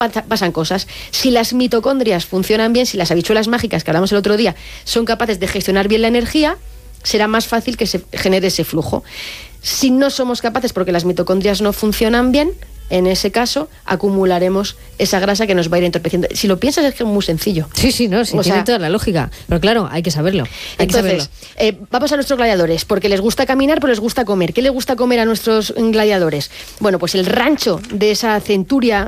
pasan cosas. Si las mitocondrias funcionan bien, si las habichuelas mágicas que hablamos el otro día son capaces de gestionar bien la energía, será más fácil que se genere ese flujo. Si no somos capaces porque las mitocondrias no funcionan bien, en ese caso acumularemos esa grasa que nos va a ir entorpeciendo. Si lo piensas es que es muy sencillo. Sí, no, sí, tiene toda la lógica. Pero claro, hay que saberlo. Entonces, vamos a nuestros gladiadores, porque les gusta caminar, pero les gusta comer. ¿Qué les gusta comer a nuestros gladiadores? Bueno, pues el rancho de esa centuria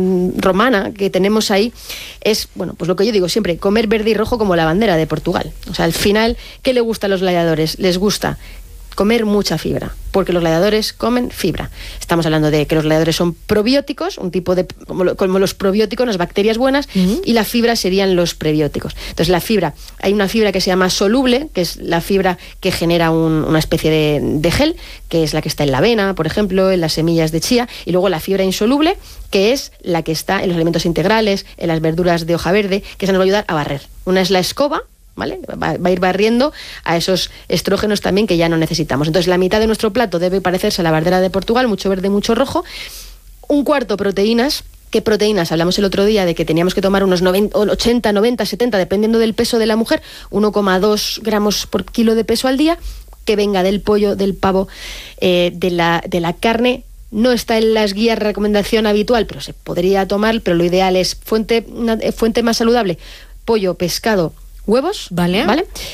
romana que tenemos ahí es, bueno, pues lo que yo digo siempre, comer verde y rojo como la bandera de Portugal. O sea, al final, ¿qué le gusta a los gladiadores? Les gusta comer mucha fibra, porque los gladiadores comen fibra. Estamos hablando de que los gladiadores son probióticos, un tipo de, como los probióticos, las bacterias buenas, y la fibra serían los prebióticos. Entonces la fibra, hay una fibra que se llama soluble, que es la fibra que genera una especie de gel, que es la que está en la avena, por ejemplo, en las semillas de chía, y luego la fibra insoluble, que es la que está en los alimentos integrales, en las verduras de hoja verde, que se nos va a ayudar a barrer. Una es la escoba, ¿vale? Va a ir barriendo a esos estrógenos también que ya no necesitamos. Entonces la mitad de nuestro plato debe parecerse a la bandera de Portugal, mucho verde, mucho rojo. Un cuarto proteínas. ¿Qué proteínas? Hablamos el otro día de que teníamos que tomar unos 80, 90, 70, dependiendo del peso de la mujer, 1,2 gramos por kilo de peso al día, que venga del pollo, del pavo, de la carne. No está en las guías de recomendación habitual, pero se podría tomar, pero lo ideal es fuente más saludable, pollo, pescado, huevos, ¿vale?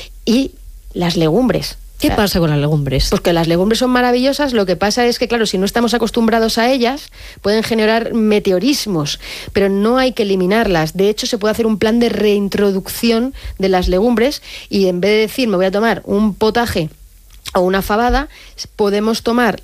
Y las legumbres. ¿Qué pasa con las legumbres? Pues que las legumbres son maravillosas, lo que pasa es que, claro, si no estamos acostumbrados a ellas, pueden generar meteorismos, pero no hay que eliminarlas. De hecho, se puede hacer un plan de reintroducción de las legumbres y en vez de decir me voy a tomar un potaje o una fabada, podemos tomar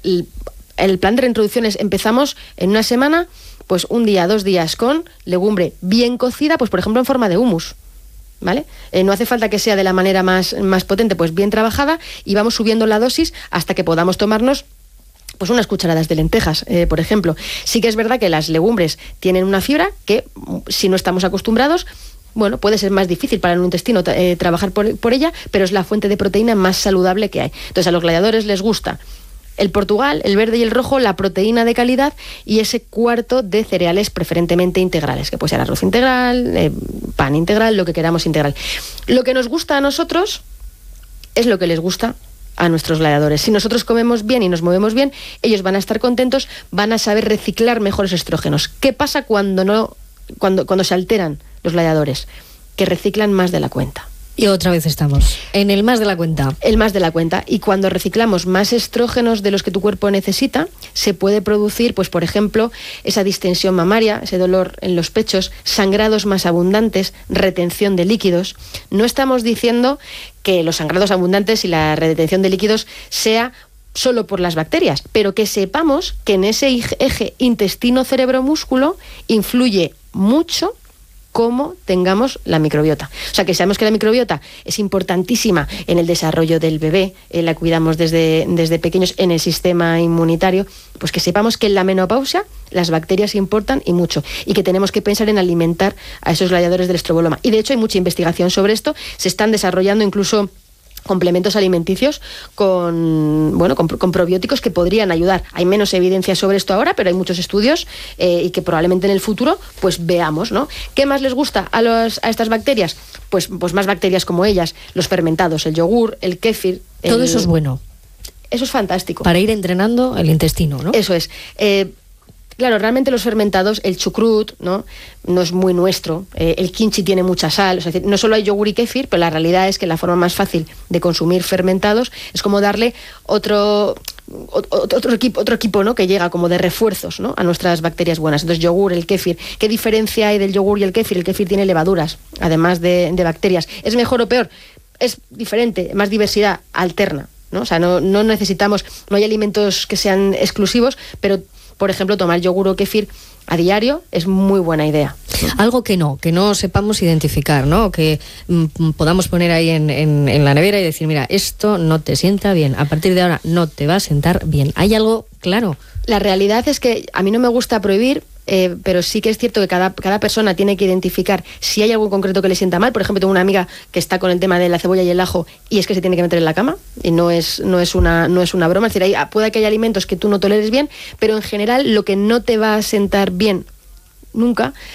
el plan de reintroducción. Empezamos en una semana, pues 1 día, 2 días con legumbre bien cocida, pues por ejemplo en forma de hummus. ¿Vale? No hace falta que sea de la manera más potente, pues bien trabajada, y vamos subiendo la dosis hasta que podamos tomarnos pues unas cucharadas de lentejas, por ejemplo. Sí que es verdad que las legumbres tienen una fibra que, si no estamos acostumbrados, bueno, puede ser más difícil para el intestino trabajar por ella, pero es la fuente de proteína más saludable que hay. Entonces a los gladiadores les gusta el Portugal, el verde y el rojo, la proteína de calidad y ese cuarto de cereales preferentemente integrales, que puede ser arroz integral, pan integral, lo que queramos integral. Lo que nos gusta a nosotros es lo que les gusta a nuestros gladiadores. Si nosotros comemos bien y nos movemos bien, ellos van a estar contentos, van a saber reciclar mejores estrógenos. ¿Qué pasa cuando se alteran los gladiadores? Que reciclan más de la cuenta. Y otra vez estamos en el más de la cuenta. El más de la cuenta. Y cuando reciclamos más estrógenos de los que tu cuerpo necesita, se puede producir, pues por ejemplo, esa distensión mamaria, ese dolor en los pechos, sangrados más abundantes, retención de líquidos. No estamos diciendo que los sangrados abundantes y la retención de líquidos sea solo por las bacterias, pero que sepamos que en ese eje intestino-cerebro-músculo influye mucho cómo tengamos la microbiota. O sea, que sabemos que la microbiota es importantísima en el desarrollo del bebé, la cuidamos desde pequeños en el sistema inmunitario, pues que sepamos que en la menopausia las bacterias importan y mucho, y que tenemos que pensar en alimentar a esos gladiadores del estroboloma. Y de hecho hay mucha investigación sobre esto, se están desarrollando incluso complementos alimenticios con probióticos que podrían ayudar. Hay menos evidencia sobre esto ahora, pero hay muchos estudios y que probablemente en el futuro pues veamos, ¿no? ¿Qué más les gusta a estas bacterias? Pues más bacterias como ellas, los fermentados, el yogur, el kéfir. Todo eso es bueno. Eso es fantástico. Para ir entrenando el intestino, ¿no? Eso es. Claro, realmente los fermentados, el chucrut, ¿no? No es muy nuestro. El kimchi tiene mucha sal. O sea, no solo hay yogur y kéfir, pero la realidad es que la forma más fácil de consumir fermentados es como darle otro equipo, ¿no? Que llega como de refuerzos, ¿no? A nuestras bacterias buenas. Entonces, yogur, el kéfir. ¿Qué diferencia hay del yogur y el kéfir? El kéfir tiene levaduras, además de bacterias. ¿Es mejor o peor? Es diferente, más diversidad, alterna, ¿no? O sea, no necesitamos, no hay alimentos que sean exclusivos, pero por ejemplo, tomar yogur o kéfir a diario es muy buena idea. Algo que no sepamos identificar, ¿no? Que podamos poner ahí en la nevera y decir, mira, esto no te sienta bien, a partir de ahora no te va a sentar bien. ¿Hay algo claro? La realidad es que a mí no me gusta prohibir, pero sí que es cierto que cada persona tiene que identificar si hay algo en concreto que le sienta mal. Por ejemplo, tengo una amiga que está con el tema de la cebolla y el ajo y es que se tiene que meter en la cama y no es una broma. Es decir, puede que haya alimentos que tú no toleres bien, pero en general lo que no te va a sentar bien nunca